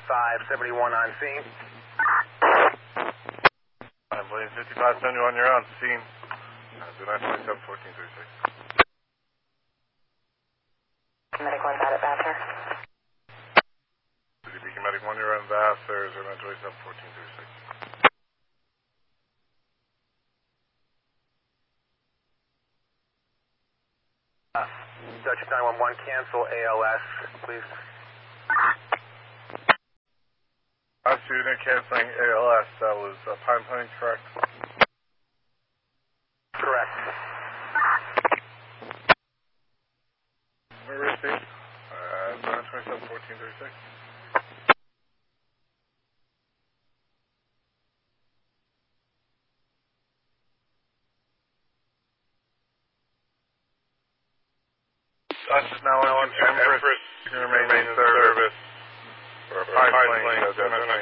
5571 on scene. Blaine 5571, you're on scene. 0927 1436. Medic 1 out at Vassar. City Beacon Medic 1, you're on Vassar. 0927 1436. Dutch 911, cancel ALS, please. Last unit canceling ALS, that was Pine Plains, correct? Correct. We received 0927 1436. Now on Empress, you remain in service for Pine Plains,